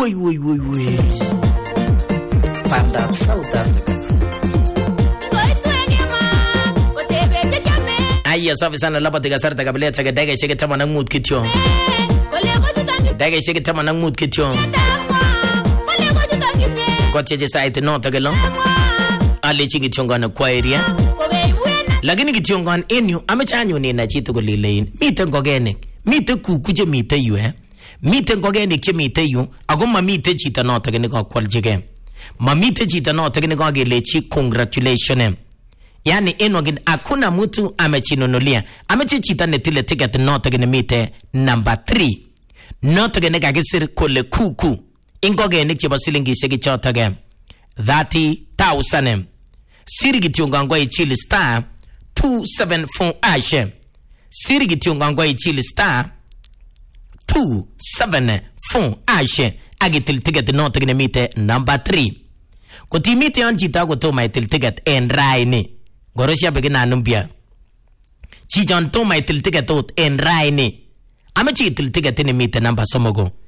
Woi. Panda South Africa. Aya safi sana labda tigasarta kabla ya daga shike tama na mood kityo. Daga shike tama na mood kityo. Kwa cheche site no tagalo. Ale chingi chongana kwa area. Lakini kichongan enyu amechanyo ni na chitu kulilein. Mite ngogene. Mite kukuje mite yu Mite ngogene che mite yu. Ako mamite chita no tagane kwa kwaljige. Mamite chita no tagane kwa gelechi congratulations. Yani enwagin akuna mtu amechinonulia. Amechichita netile ticket no tagane mite number 3. No tagane kagisir kole kuku. Ingogene cheba silingi sheki chotage 30,000. Sirigi tiongangwa ichili star 274 ashe. Sirigi tiongangwa ichili star 274 ashe. Agitil ticket no tagane mite number 3. Kuti mite anjita kutoma itil ticket en raini. Goroshia begina numbia. Chijon toma itil ticket out en raini. Amechi itil ticket ni mite number somogo.